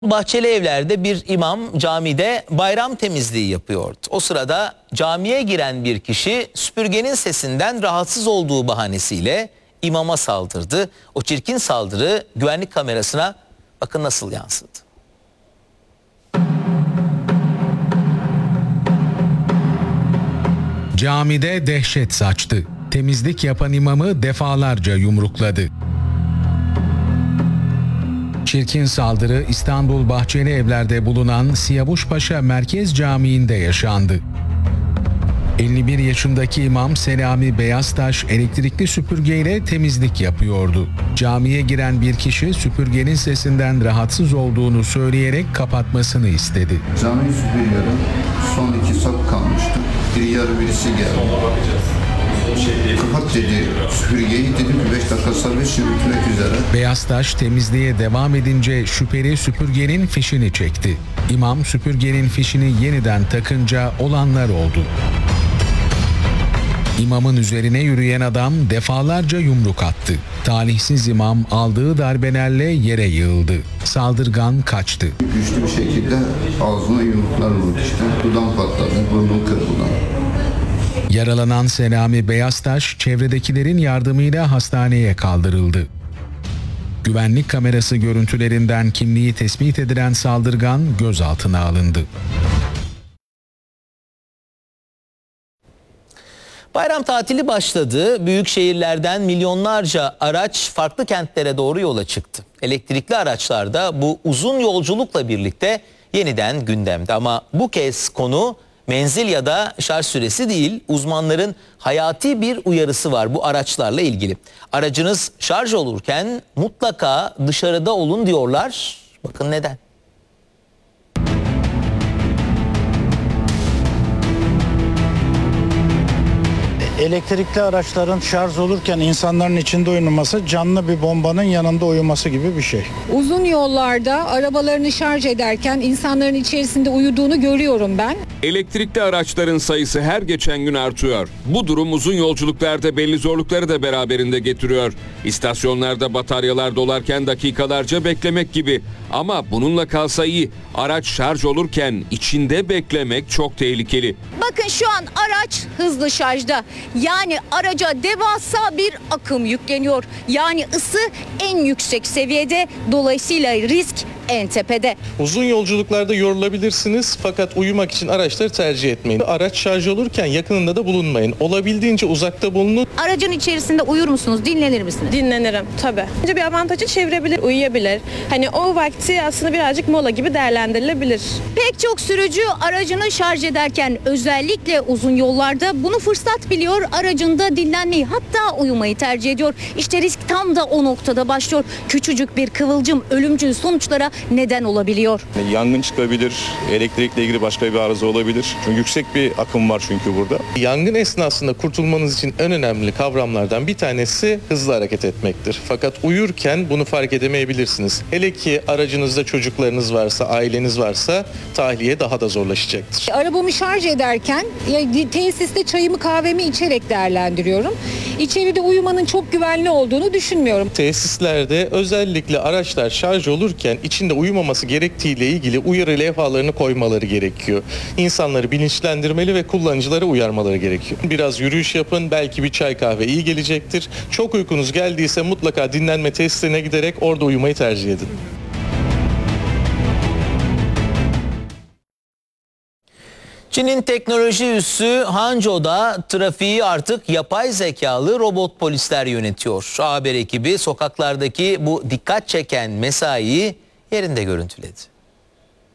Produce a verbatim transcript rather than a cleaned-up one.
Bahçeli Evler'de bir imam camide bayram temizliği yapıyordu. O sırada camiye giren bir kişi süpürgenin sesinden rahatsız olduğu bahanesiyle imama saldırdı. O çirkin saldırı güvenlik kamerasına bakın nasıl yansıdı. Camide dehşet saçtı. Temizlik yapan imamı defalarca yumrukladı. Çirkin saldırı İstanbul Bahçeli Evler'de bulunan Siyavuşpaşa Merkez Camii'nde yaşandı. elli bir yaşındaki imam Selami Beyaztaş elektrikli süpürgeyle temizlik yapıyordu. Camiye giren bir kişi süpürgenin sesinden rahatsız olduğunu söyleyerek kapatmasını istedi. Camiyi süpürüyorum. Son iki sap kalmıştı. Bir yarı birisi geldi. Kapat dedi süpürgeyi, dedim ki beş dakika sabret, şimdi bitmek üzere. Beyaztaş temizliğe devam edince şüpheli süpürgenin fişini çekti. İmam süpürgenin fişini yeniden takınca olanlar oldu. İmamın üzerine yürüyen adam defalarca yumruk attı. Talihsiz imam aldığı darbelerle yere yığıldı. Saldırgan kaçtı. Güçlü bir şekilde ağzına yumruklar vurdu işte. Dudağım patladı, burnum kırıldı. Yaralanan Selami Beyaztaş çevredekilerin yardımıyla hastaneye kaldırıldı. Güvenlik kamerası görüntülerinden kimliği tespit edilen saldırgan gözaltına alındı. Bayram tatili başladı. Büyük şehirlerden milyonlarca araç farklı kentlere doğru yola çıktı. Elektrikli araçlar da bu uzun yolculukla birlikte yeniden gündemde. Ama bu kez konu menzil ya da şarj süresi değil, uzmanların hayati bir uyarısı var bu araçlarla ilgili. Aracınız şarj olurken mutlaka dışarıda olun diyorlar. Bakın neden? Elektrikli araçların şarj olurken insanların içinde uyuması canlı bir bombanın yanında uyuması gibi bir şey. Uzun yollarda arabalarını şarj ederken insanların içerisinde uyuduğunu görüyorum ben. Elektrikli araçların sayısı her geçen gün artıyor. Bu durum uzun yolculuklarda belli zorlukları da beraberinde getiriyor. İstasyonlarda bataryalar dolarken dakikalarca beklemek gibi. Ama bununla kalsa iyi. Araç şarj olurken içinde beklemek çok tehlikeli. Bakın şu an araç hızlı şarjda. Yani araca devasa bir akım yükleniyor. Yani ısı en yüksek seviyede. Dolayısıyla risk en tepede. Uzun yolculuklarda yorulabilirsiniz fakat uyumak için araçları tercih etmeyin. Araç şarj olurken yakınında da bulunmayın. Olabildiğince uzakta bulunun. Aracın içerisinde uyur musunuz? Dinlenir misiniz? Dinlenirim tabii. Önce bir avantajı çevirebilir, uyuyabilir. Hani o vakti aslında birazcık mola gibi değerlendirilebilir. Pek çok sürücü aracını şarj ederken özellikle uzun yollarda bunu fırsat biliyor. Aracında dinlenmeyi hatta uyumayı tercih ediyor. İşte risk tam da o noktada başlıyor. Küçücük bir kıvılcım ölümcül sonuçlara neden olabiliyor. Yangın çıkabilir, elektrikle ilgili başka bir arıza olabilir. Çünkü yüksek bir akım var çünkü burada. Yangın esnasında kurtulmanız için en önemli kavramlardan bir tanesi hızlı hareket etmektir. Fakat uyurken bunu fark edemeyebilirsiniz. Hele ki aracınızda çocuklarınız varsa, aileniz varsa tahliye daha da zorlaşacaktır. Arabamı şarj ederken ya, tesiste çayımı kahvemi içerek değerlendiriyorum. İçeride uyumanın çok güvenli olduğunu düşünmüyorum. Tesislerde özellikle araçlar şarj olurken içinde uyumaması gerektiğiyle ilgili uyarı levhalarını koymaları gerekiyor. İnsanları bilinçlendirmeli ve kullanıcıları uyarmaları gerekiyor. Biraz yürüyüş yapın, belki bir çay kahve iyi gelecektir. Çok uykunuz geldiyse mutlaka dinlenme tesislerine giderek orada uyumayı tercih edin. Çin'in teknoloji üssü Hangzhou'da trafiği artık yapay zekalı robot polisler yönetiyor. Haber ekibi sokaklardaki bu dikkat çeken mesaiyi yerinde görüntüledi.